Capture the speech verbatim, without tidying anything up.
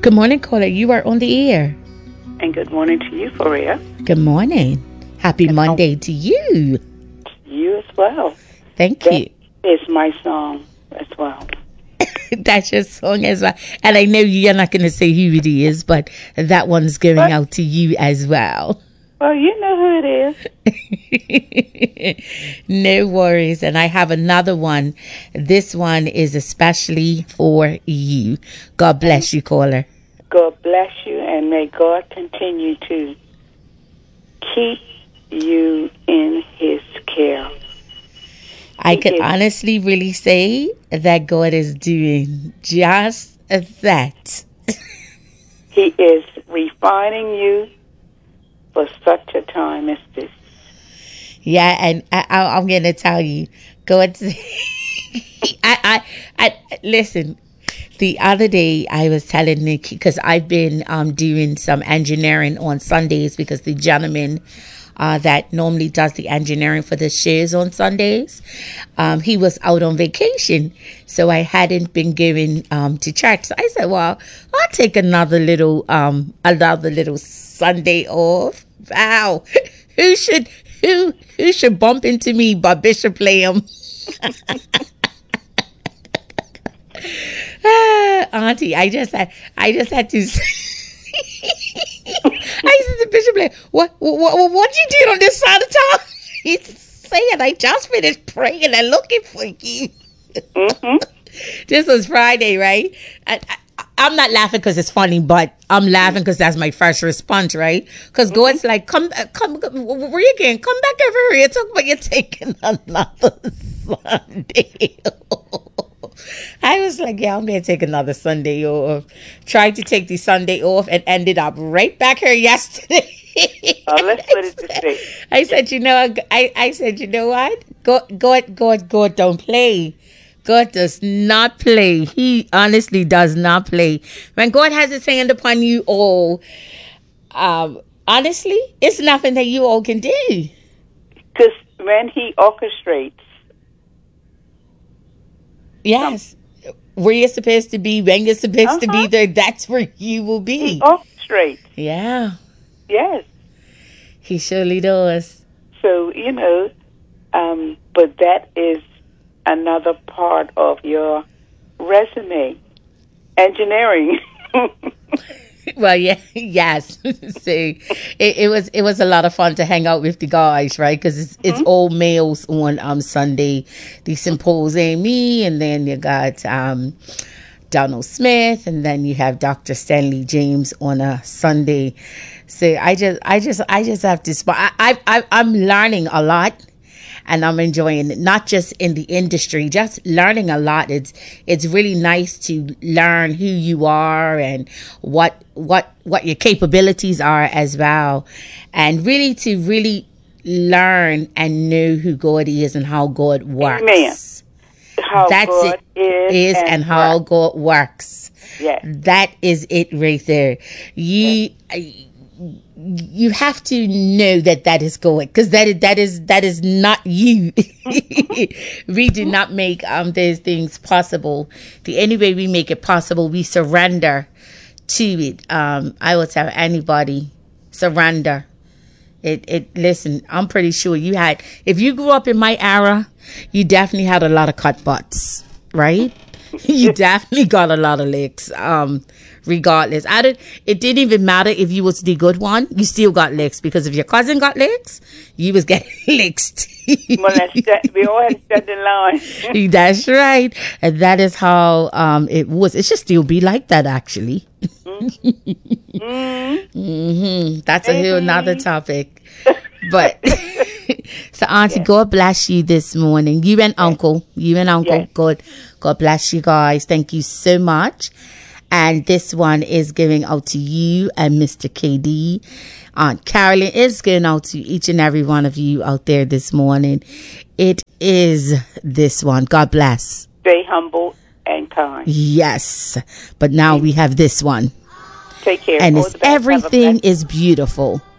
Good morning, caller. You are on the air. And good morning to you, Faria. Good morning. Happy and Monday to you. You as well. Thank that you. Is my song as well. That's your song as well. And I know you're not going to say who it is, but that one's going what? out to you as well. Well, you know who it is. No worries. And I have another one. This one is especially for you. God bless you, caller. God bless you, and may God continue to keep you in his care. I he can is, honestly really say that God is doing just that. He is refining you for such a time as this. Yeah, and I, I, I'm going to tell you, God, I, I, I, listen, the other day I was telling Nick, because I've been um, doing some engineering on Sundays because the gentleman uh, that normally does the engineering for the shows on Sundays, um, he was out on vacation. So I hadn't been given um, to church. So I said, well, I'll take another little, um, another little Sunday off. Wow. Who should, who, who should bump into me but Bishop Lamb? Ah, Auntie, I just had, I just had to. I said to Bishop, like, what, what, what, what you doing on this side of town? He's saying, I just finished praying and looking for you. Mm-hmm. This was Friday, right? I, I, I'm not laughing because it's funny, but I'm laughing because that's my first response, right? Because mm-hmm. God's like, come, come, where you again? Come back over here. Talk about you taking another Sunday. I was like, yeah, I'm going to take another Sunday off. Tried to take the Sunday off and ended up right back here yesterday. Oh, let's put it this way. I said, you know, I, I said, you know what? God, God, God, God don't play. God does not play. He honestly does not play. When God has his hand upon you all, um, honestly, it's nothing that you all can do. Because when he orchestrates, yes, where you're supposed to be, when you're supposed uh-huh. to be there, that's where you will be. He orchestrates. Yeah. Yes. He surely does. So, you know, um, but that is another part of your resume. Engineering. Well, yeah, yes. See, it, it was it was a lot of fun to hang out with the guys, right? Because it's it's mm-hmm. all males on um Sunday. The Symposium, me, and then you got um Donald Smith, and then you have Doctor Stanley James on a Sunday. So I just I just I just have to. I I, I I'm learning a lot. And I'm enjoying it, not just in the industry, just learning a lot. It's it's really nice to learn who you are and what what what your capabilities are as well, and really to really learn and know who God is and how God works. Amen. How That's God it is, is and, and how works. God works. Yes. That is it right there. You. Yes. You have to know that that is going, because that is that is that is not you. We do not make um those things possible. The only way we make it possible, we surrender to it. Um, I will tell anybody, surrender. It it listen. I'm pretty sure you had. If you grew up in my era, you definitely had a lot of cut butts, right? You definitely got a lot of licks. Um, regardless, I did. It didn't even matter if you was the good one. You still got licks, because if your cousin got licks, you was getting licks too. Well, that's, we all had to stand in line. That's right, and that is how um it was. It should still be like that, actually. Mm-hmm. Mm-hmm. That's Maybe. a whole nother topic. But so, Auntie, yes. God bless you this morning. You and yes. Uncle, you and Uncle, yes. God, God bless you guys. Thank you so much. And this one is going out to you and Mister K D. Aunt Carolyn is going out to each and every one of you out there this morning. It is this one. God bless. Stay humble and kind. Yes. But now we have this one. Take care. And it's, everything is beautiful.